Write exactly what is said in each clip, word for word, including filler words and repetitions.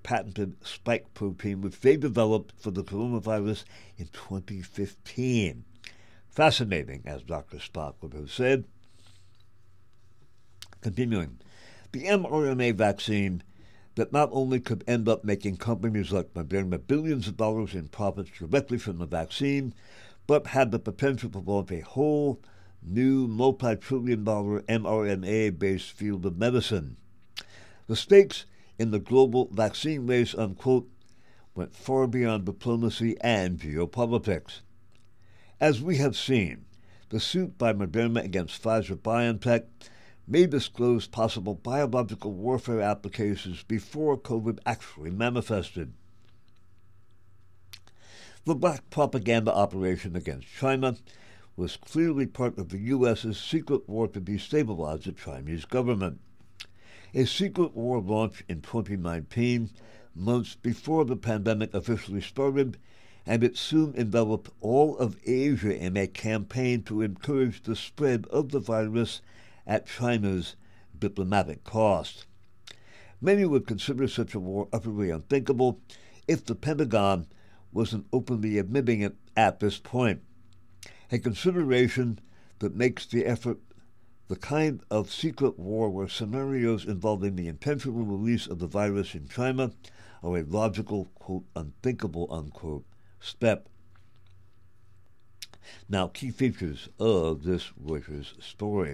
patented spike protein which they developed for the coronavirus in twenty fifteen. Fascinating, as Doctor Spock would have said. Continuing, the mRNA vaccine that not only could end up making companies like Moderna billions of dollars in profits directly from the vaccine, but had the potential to launch a whole new multi-trillion dollar mRNA-based field of medicine. The stakes in the global vaccine race, unquote, went far beyond diplomacy and geopolitics. As we have seen, the suit by Moderna against Pfizer-BioNTech may disclose possible biological warfare applications before COVID actually manifested. The black propaganda operation against China was clearly part of the U S's secret war to destabilize the Chinese government. A secret war launched in twenty nineteen, months before the pandemic officially started, and it soon enveloped all of Asia in a campaign to encourage the spread of the virus at China's diplomatic cost. Many would consider such a war utterly unthinkable if the Pentagon wasn't openly admitting it at this point, a consideration that makes the effort the kind of secret war where scenarios involving the intentional release of the virus in China are a logical, quote, unthinkable, unquote, step. Now, key features of this Reuters story.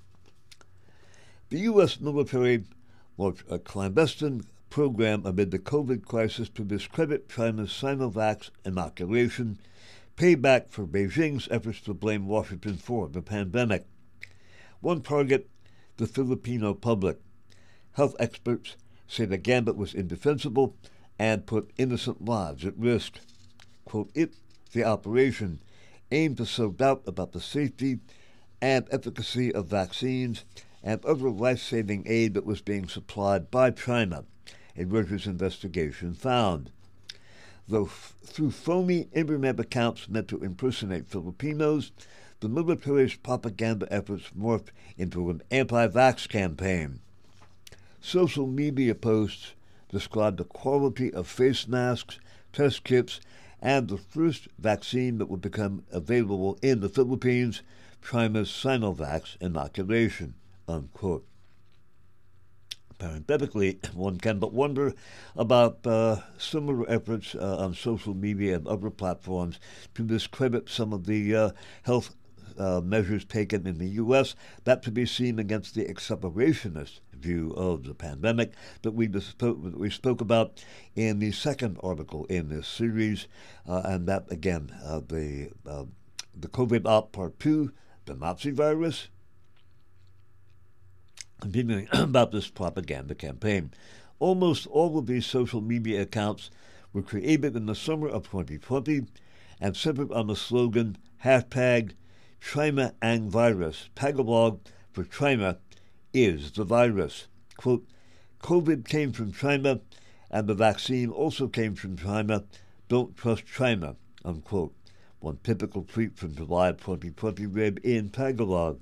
The U S military launched a clandestine program amid the COVID crisis to discredit China's Sinovac inoculation, payback for Beijing's efforts to blame Washington for the pandemic. One target, the Filipino public. Health experts say the gambit was indefensible and put innocent lives at risk. Quote, it, the operation, aimed to sow doubt about the safety and efficacy of vaccines and other life-saving aid that was being supplied by China, a Reuters investigation found. Though f- through phony internet accounts meant to impersonate Filipinos, the military's propaganda efforts morphed into an anti-vax campaign. Social media posts described the quality of face masks, test kits, and the first vaccine that would become available in the Philippines, China's Sinovac inoculation, unquote. Parenthetically, one can but wonder about uh, similar efforts uh, on social media and other platforms to discredit some of the uh, health uh, measures taken in the U S, that to be seen against the accelerationist view of the pandemic that we, spoke, that we spoke about in the second article in this series, uh, and that, again, uh, the, uh, the COVID op part two, the Nazi virus. Continuing about this propaganda campaign, almost all of these social media accounts were created in the summer of twenty twenty and centered on the slogan hashtag China Ang Virus, Tagalog for China is the virus. Quote, COVID came from China and the vaccine also came from China. Don't trust China, unquote. One typical tweet from July of twenty twenty read in Tagalog.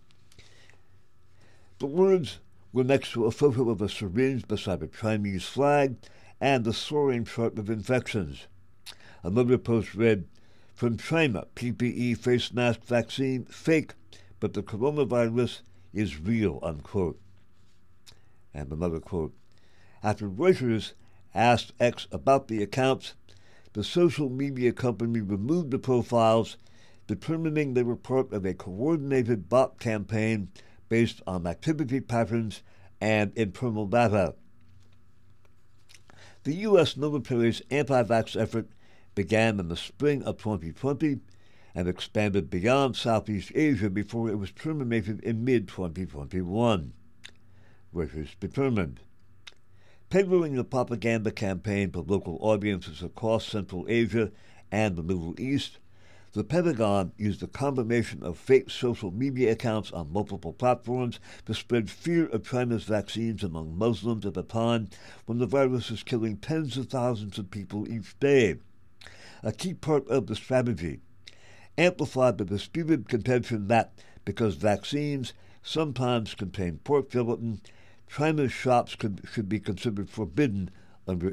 The words were next to a photo of a syringe beside a Chinese flag and the soaring chart of infections. Another post read, from China, P P E face mask vaccine, fake, but the coronavirus is real, unquote. And another quote, after Reuters asked X about the accounts, the social media company removed the profiles, determining they were part of a coordinated bot campaign based on activity patterns and internal data. The U S military's anti-vax effort began in the spring of twenty twenty and expanded beyond Southeast Asia before it was terminated in mid twenty twenty-one. Reuters determined. Peddling the propaganda campaign to local audiences across Central Asia and the Middle East, the Pentagon used a combination of fake social media accounts on multiple platforms to spread fear of China's vaccines among Muslims at a time when the virus is killing tens of thousands of people each day. A key part of the strategy amplified the disputed contention that, because vaccines sometimes contain pork gelatin, China's shops could, should be considered forbidden under